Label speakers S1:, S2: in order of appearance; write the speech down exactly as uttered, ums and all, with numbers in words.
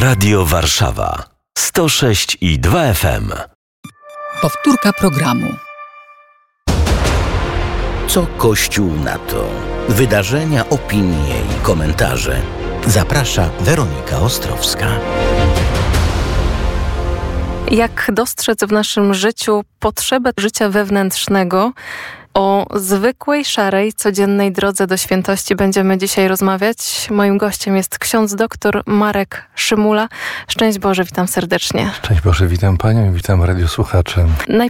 S1: Radio Warszawa sto sześć i dwa F M.
S2: Powtórka programu.
S3: Co Kościół na to? Wydarzenia, opinie i komentarze. Zaprasza Weronika Ostrowska.
S4: Jak dostrzec w naszym życiu potrzebę życia wewnętrznego? O zwykłej, szarej, codziennej drodze do świętości będziemy dzisiaj rozmawiać. Moim gościem jest ksiądz doktor Marek Szymula. Szczęść Boże, witam serdecznie.
S5: Szczęść Boże, witam Panią i witam radiosłuchaczy.